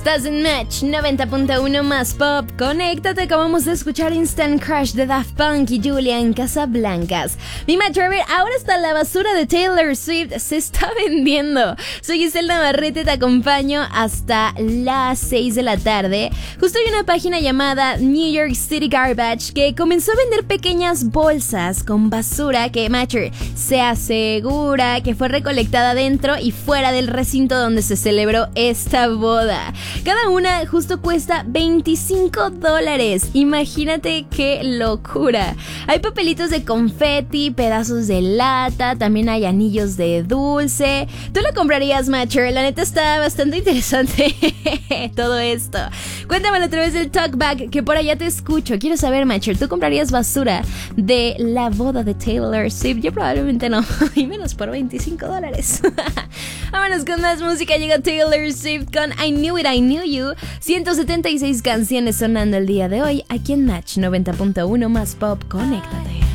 Estás en Match 90.1 más pop. Conéctate, acabamos de escuchar Instant Crush de Daft Punk y Julia en Casablancas. Mi Match River, ahora está la basura de Taylor Swift, se está vendiendo. Soy Giselle Navarrete, te acompaño hasta las 6 de la tarde. Justo hay una página llamada New York City Garbage que comenzó a vender pequeñas bolsas con basura que Matcher se asegura que fue recolectada dentro y fuera del recinto donde se celebró esta boda. Cada una justo cuesta $25. Imagínate qué locura. Hay papelitos de confeti, pedazos de lata, también hay anillos de dulce. ¿Tú lo comprarías, Matcher? La neta está bastante interesante todo esto. Cuéntamelo a través del Talkback, que por allá te escucho. Quiero saber, Matcher, ¿tú comprarías basura de la boda de Taylor Swift? Yo probablemente no, y menos por $25. Vámonos con más música. Llega Taylor Swift con I Knew It, I Knew You. 176 canciones sonando el día de hoy aquí en Match 90.1 más pop. Conéctate.